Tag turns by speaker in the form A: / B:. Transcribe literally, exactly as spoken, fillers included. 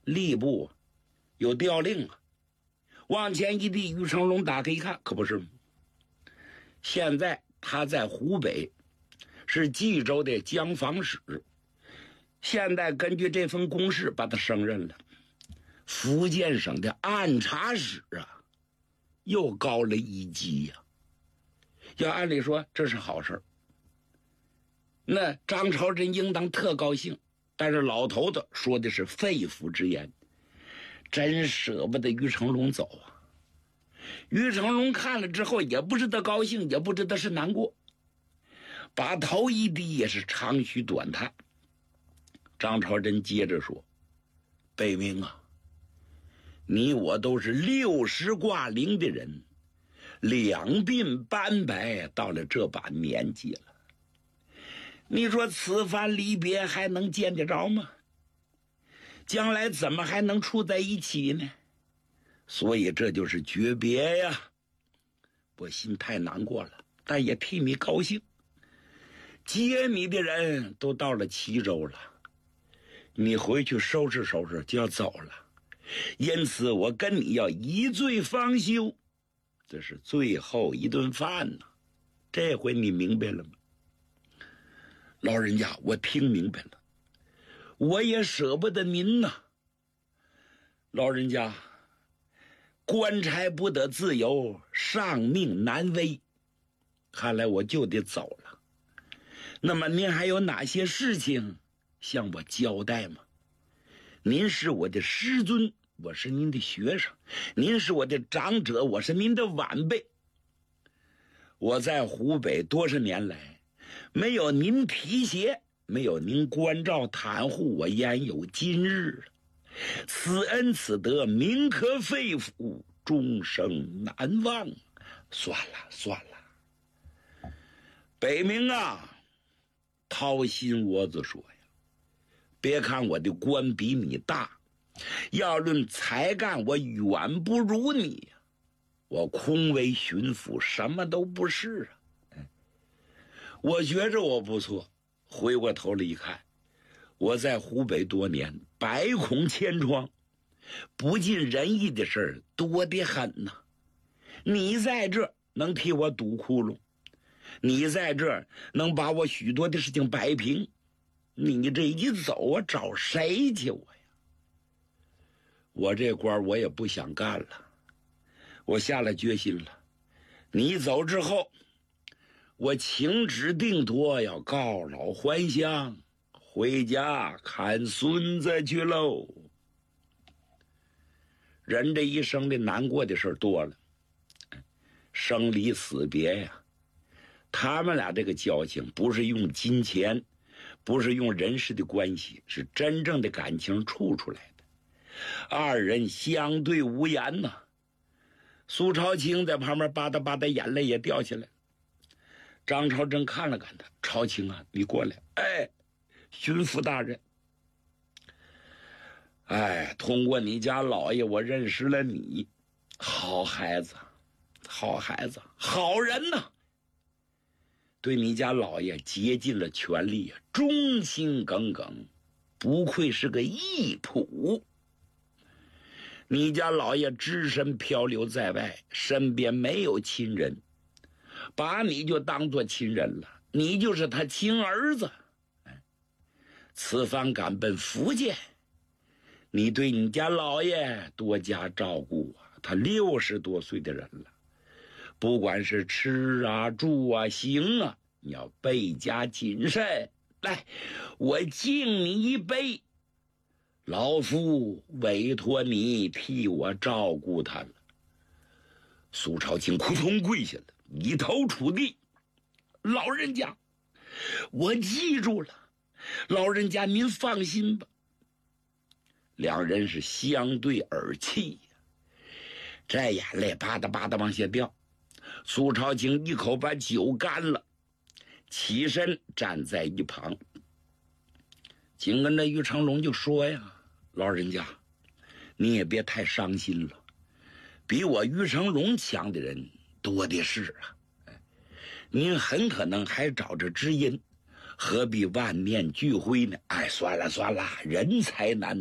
A: 吏部有调令啊，往前一递，于成龙打开一看，可不是吗？现在他在湖北是冀州的江防使，现在根据这份公示把他升任了福建省的按察使啊，又高了一级呀、啊。要按理说这是好事，那张朝珍应当特高兴，但是老头子说的是肺腑之言，真舍不得于成龙走啊。于成龙看了之后也不知道高兴，也不知道是难过，把头一低，也是长吁短叹。张朝珍接着说，北明啊，你我都是六十挂零的人，两鬓斑白，到了这把年纪了，你说此番离别还能见得着吗？将来怎么还能处在一起呢？所以这就是诀别呀，我心太难过了，但也替你高兴。接你的人都到了齐州了，你回去收拾收拾就要走了，因此我跟你要一醉方休，这是最后一顿饭呢。这回你明白了吗？老人家，我听明白了，我也舍不得您呐。老人家，官差不得自由，上命难违，看来我就得走了。那么您还有哪些事情向我交代吗？您是我的师尊，我是您的学生，您是我的长者，我是您的晚辈。我在湖北多少年来，没有您提携，没有您关照袒护，我焉有今日？此恩此德，铭刻肺腑，终生难忘。算了算了，北明啊，掏心窝子说呀，别看我的官比你大，要论才干我远不如你呀，我空为巡抚，什么都不是啊。我觉着我不错，回过头来一看，我在湖北多年，百孔千疮，不尽人意的事儿多得很呐。你在这能替我堵窟窿，你在这能把我许多的事情摆平，你这一走我找谁去我呀？我这官我也不想干了，我下了决心了，你走之后，我请旨定夺，要告老还乡，回家看孙子去喽。人这一生的难过的事多了，生离死别呀，他们俩这个交情不是用金钱，不是用人事的关系，是真正的感情处出来的。二人相对无言呐、啊。苏朝清在旁边吧嗒吧嗒，眼泪也掉下来。张朝珍看了看他，朝清啊，你过来。哎，巡抚大人，哎，通过你家老爷，我认识了你，好孩子，好孩子，好人呐、啊，对你家老爷竭尽了全力啊，忠心耿耿，不愧是个义仆。你家老爷只身漂流在外，身边没有亲人，把你就当作亲人了，你就是他亲儿子。此番赶奔福建，你对你家老爷多加照顾啊，他六十多岁的人了，不管是吃啊住啊行啊，你要倍加谨慎。来，我敬你一杯，老夫委托你替我照顾他了。苏朝清扑通跪下了，一头触地，老人家，我记住了，老人家您放心吧。两人是相对而泣呀，这眼泪吧嗒吧嗒往下掉。苏朝清一口把酒干了，起身站在一旁，紧跟着于成龙就说呀，老人家，你也别太伤心了，比我于成龙强的人多的是啊，您很可能还找着知音，何必万念俱灰呢？哎，算了算了，人才难